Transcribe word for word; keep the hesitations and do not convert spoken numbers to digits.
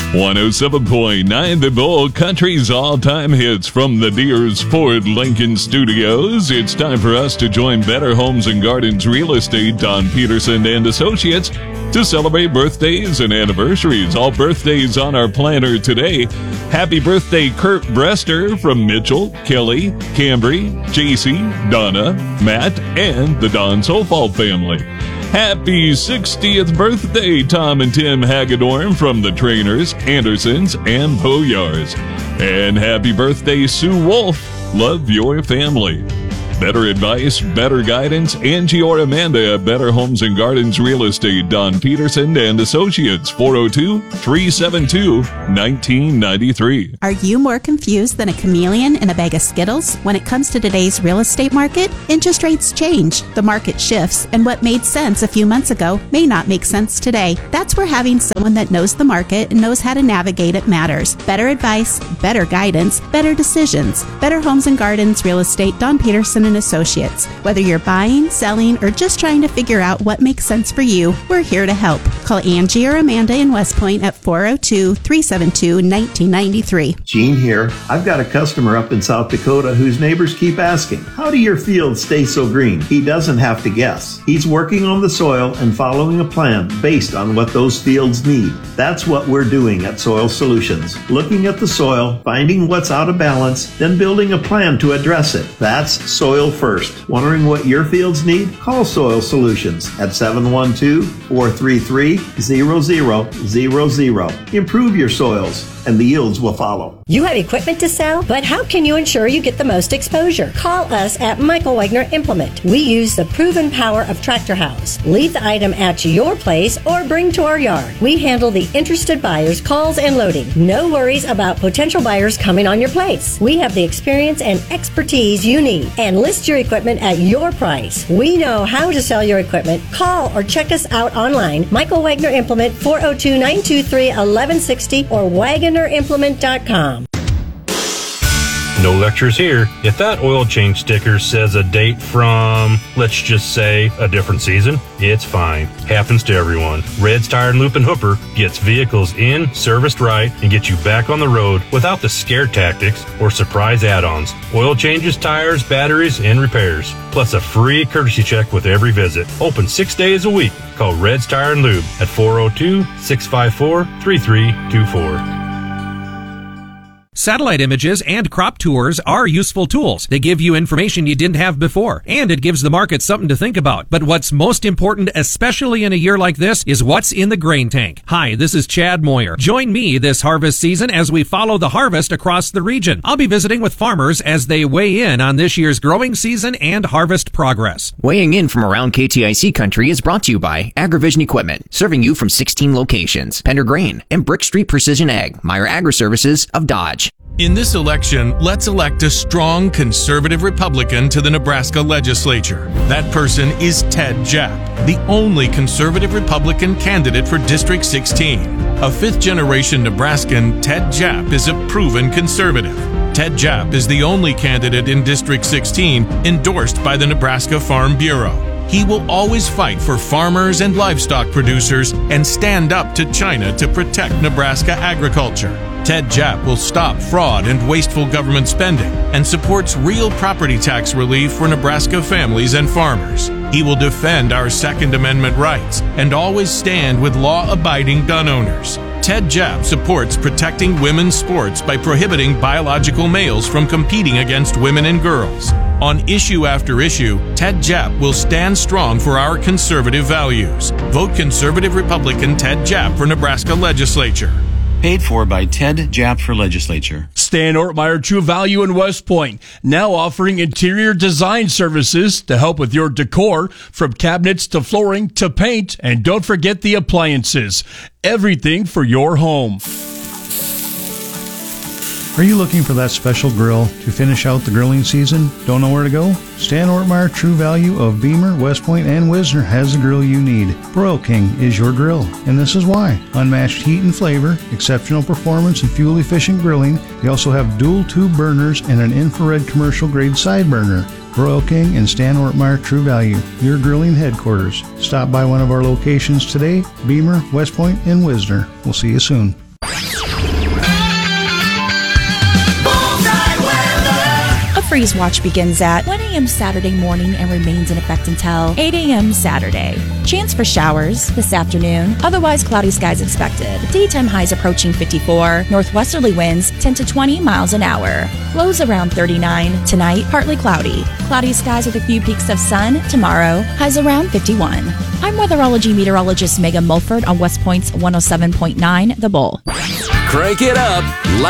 one oh seven point nine The Bull, country's all-time hits from the Deers Ford Lincoln Studios. It's time for us to join Better Homes and Gardens Real Estate, Don Peterson and Associates, to celebrate birthdays and anniversaries. All birthdays on our planner today. Happy birthday, Kurt Brester from Mitchell, Kelly, Cambry, J C, Donna, Matt, and the Don Sofall family. Happy sixtieth birthday, Tom and Tim Hagedorn from the Trainers, Andersons, and Boyars. And happy birthday, Sue Wolf. Love your family. Better advice, better guidance. Angie or Amanda at Better Homes and Gardens Real Estate, Don Peterson and Associates, four oh two, three seven two, one nine nine three. Are you more confused than a chameleon in a bag of Skittles? When it comes to today's real estate market, interest rates change, the market shifts, and what made sense a few months ago may not make sense today. That's where having someone that knows the market and knows how to navigate it matters. Better advice, better guidance, better decisions. Better Homes and Gardens Real Estate, Don Peterson and Associates. Whether you're buying, selling, or just trying to figure out what makes sense for you, we're here to help. Call Angie or Amanda in West Point at four oh two, three seven two, one nine nine three. Gene here. I've got a customer up in South Dakota whose neighbors keep asking, how do your fields stay so green? He doesn't have to guess. He's working on the soil and following a plan based on what those fields need. That's what we're doing at Soil Solutions. Looking at the soil, finding what's out of balance, then building a plan to address it. That's Soil First. Wondering what your fields need? Call Soil Solutions at seven one two, four three three, zero zero zero zero. Improve your soils and the yields will follow. You have equipment to sell, but how can you ensure you get the most exposure? Call us at Michael Wagner Implement. We use the proven power of Tractor House. Leave the item at your place or bring to our yard. We handle the interested buyers' calls and loading. No worries about potential buyers coming on your place. We have the experience and expertise you need and list your equipment at your price. We know how to sell your equipment. Call or check us out online. Michael Wagner Implement, four oh two, nine two three, one one six oh or wagoner implement dot com. No lectures here. If that oil change sticker says a date from, let's just say, a different season, it's fine. Happens to everyone. Red's Tire and Loop and Hooper gets vehicles in, serviced right, and gets you back on the road without the scare tactics or surprise add-ons. Oil changes, tires, batteries, and repairs. Plus a free courtesy check with every visit. Open six days a week. Call Red's Tire and Lube at four oh two, six five four, three three two four. Satellite images and crop tours are useful tools. They give you information you didn't have before, and it gives the market something to think about. But what's most important, especially in a year like this, is what's in the grain tank. Hi, this is Chad Moyer. Join me this harvest season as we follow the harvest across the region. I'll be visiting with farmers as they weigh in on this year's growing season and harvest progress. Weighing in from around K T I C country is brought to you by AgriVision Equipment, serving you from sixteen locations, Pender Grain, and Brick Street Precision Ag, Meyer Agri-Services of Dodge. In this election, let's elect a strong conservative Republican to the Nebraska legislature. That person is Ted Japp, the only conservative Republican candidate for District sixteen. A fifth-generation Nebraskan, Ted Japp is a proven conservative. Ted Japp is the only candidate in District sixteen endorsed by the Nebraska Farm Bureau. He will always fight for farmers and livestock producers and stand up to China to protect Nebraska agriculture. Ted Japp will stop fraud and wasteful government spending and supports real property tax relief for Nebraska families and farmers. He will defend our Second Amendment rights and always stand with law-abiding gun owners. Ted Japp supports protecting women's sports by prohibiting biological males from competing against women and girls. On issue after issue, Ted Japp will stand strong for our conservative values. Vote Conservative Republican Ted Japp for Nebraska Legislature. Paid for by Ted Japp for Legislature. Stan Ortmeyer True Value in West Point, now offering interior design services to help with your decor, from cabinets to flooring to paint, and don't forget the appliances. Everything for your home. Are you looking for that special grill to finish out the grilling season? Don't know where to go? Stan Ortmeyer True Value of Beamer, West Point, and Wisner has the grill you need. Broil King is your grill, and this is why. Unmatched heat and flavor, exceptional performance and fuel-efficient grilling. They also have dual tube burners and an infrared commercial-grade side burner. Broil King and Stan Ortmeyer True Value, your grilling headquarters. Stop by one of our locations today, Beamer, West Point, and Wisner. We'll see you soon. freeze watch begins at one a.m. Saturday morning and remains in effect until eight a.m. Saturday. Chance for showers this afternoon. Otherwise, cloudy skies expected. Daytime highs approaching fifty-four. Northwesterly winds ten to twenty miles an hour. Lows around thirty-nine. Tonight, partly cloudy. Cloudy skies with a few peaks of sun. Tomorrow, highs around fifty-one. I'm weatherology meteorologist Megan Mulford on West Point's one oh seven point nine The Bull. Crank it up.